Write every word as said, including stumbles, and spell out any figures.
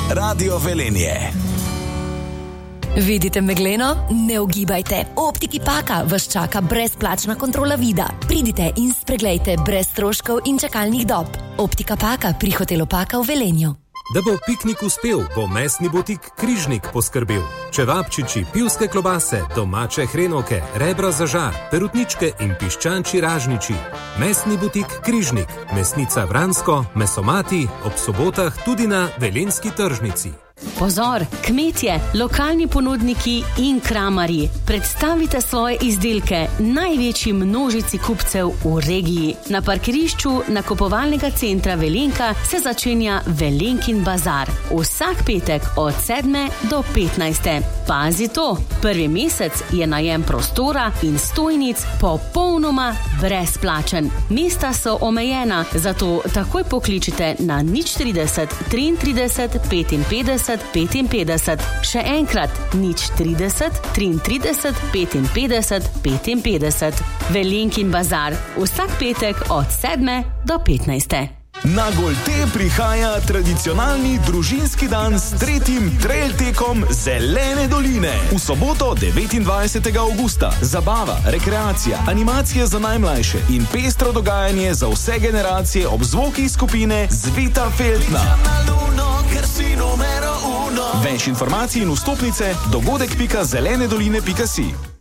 Radio Velenje. Vidite megleno? Ne ugibajte. V Optiki Paka vas čaka brezplačna kontrola vida. Pridite in spreglejte brez stroškov in čakalnih dob. Optika Paka pri hotelu Paka v Velenju. Da bo piknik uspel, bo mesni butik Križnik poskrbel. Čevapčiči, pivske klobase, domače hrenovke, rebra za žar, perutničke in piščanči ražniči. Mesni butik Križnik, mesnica Vransko, mesomati, ob sobotah tudi na velenjski tržnici. Pozor, kmetje, lokalni ponudniki in kramarji, predstavite svoje izdelke največji množici kupcev v regiji. Na parkirišču nakupovalnega centra Velenka se začenja Velenkin bazar. Vsak petek od sedme do petnajste. Pazi to, prvi mesec je najem prostora in stojnic popolnoma brezplačen. Mesta so omejena, zato takoj pokličite na nič trideset, triintrideset, petinpetdeset, petinpetdeset. Še enkrat, nič trideset, triintrideset, petinpetdeset, petinpetdeset. Velenkin bazar, vsak petek od sedme do petnajste. Na Golte prihaja tradicionalni družinski dan s tretjim trail tekom Zelene doline. V soboto devetindvajsetega avgusta. Zabava, rekreacija, animacije za najmlajše in pestro dogajanje za vse generacije ob zvoki skupine Zveta Feltna. Več informacij in vstopnice dogodek pika zelene doline pika si.